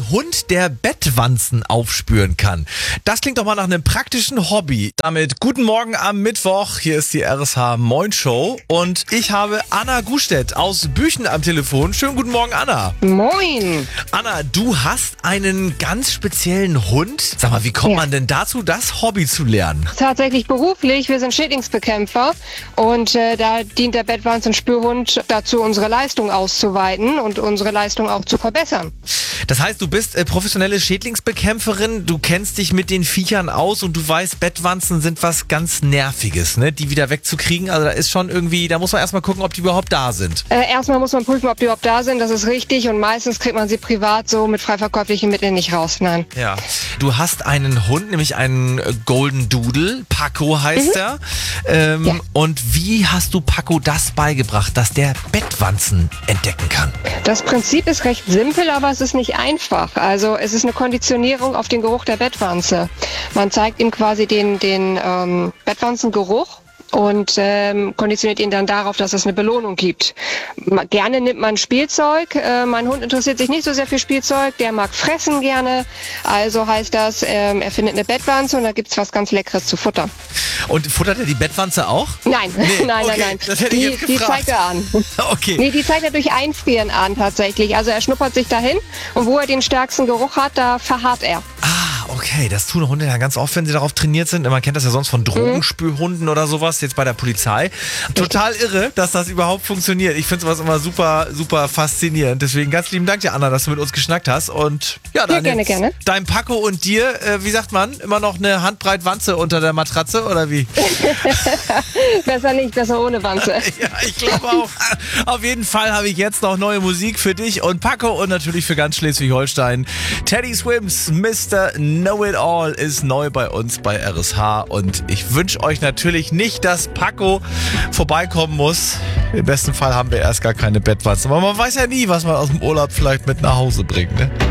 Hund, der Bettwanzen aufspüren kann. Das klingt doch mal nach einem praktischen Hobby. Damit guten Morgen am Mittwoch. Hier ist die RSH Moin Show und ich habe Anna Gustedt aus Büchen am Telefon. Schönen guten Morgen, Anna. Moin. Anna, du hast einen ganz speziellen Hund. Sag mal, wie kommt man denn dazu, das Hobby zu lernen? Tatsächlich beruflich. Wir sind Schädlingsbekämpfer und da dient der Bettwanzenspürhund dazu, unsere Leistung auszuweiten und unsere Leistung auch zu verbessern. Das heißt, du bist professionelle Schädlingsbekämpferin, du kennst dich mit den Viechern aus und du weißt, Bettwanzen sind was ganz Nerviges, ne? Die wieder wegzukriegen. Also da ist schon irgendwie, da muss man erstmal gucken, ob die überhaupt da sind. Erstmal muss man prüfen, ob die überhaupt da sind, das ist richtig, und meistens kriegt man sie privat so mit frei verkäuflichen Mitteln nicht raus, nein. Ja, du hast einen Hund, nämlich einen Golden Doodle, Paco heißt er. Und wie hast du Paco das beigebracht, dass der Bettwanzen entdecken kann? Das Prinzip ist recht simpel, aber es ist nicht einfach. Also es ist eine Konditionierung auf den Geruch der Bettwanze. Man zeigt ihm quasi den Bettwanzengeruch und konditioniert ihn dann darauf, dass es eine Belohnung gibt. Gerne nimmt man Spielzeug. Mein Hund interessiert sich nicht so sehr für Spielzeug. Der mag fressen gerne. Also heißt das, er findet eine Bettwanze und da gibt's was ganz Leckeres zu futtern. Und futtert er die Bettwanze auch? Nein, Nee, nein. das hätte ich jetzt Die gefragt. zeigt er an. Okay. Nee, die zeigt er durch Einfrieren an tatsächlich. Also er schnuppert sich dahin und wo er den stärksten Geruch hat, da verharrt er. Okay, das tun Hunde ja ganz oft, wenn sie darauf trainiert sind. Man kennt das ja sonst von Drogenspürhunden oder sowas, jetzt bei der Polizei. Total irre, dass das überhaupt funktioniert. Ich finde sowas immer super, super faszinierend. Deswegen ganz lieben Dank dir, Anna, dass du mit uns geschnackt hast. Und ja, dann gerne. Dein Paco und dir, wie sagt man, immer noch eine Handbreit Wanze unter der Matratze oder wie? Besser nicht, besser ohne Wanze. Ja, ich glaube auch. Auf jeden Fall habe ich jetzt noch neue Musik für dich und Paco und natürlich für ganz Schleswig-Holstein. Teddy Swims, Mr. Know-It-All ist neu bei uns bei RSH und ich wünsche euch natürlich nicht, dass Paco vorbeikommen muss. Im besten Fall haben wir erst gar keine Bettwanzen, aber man weiß ja nie, was man aus dem Urlaub vielleicht mit nach Hause bringt, ne?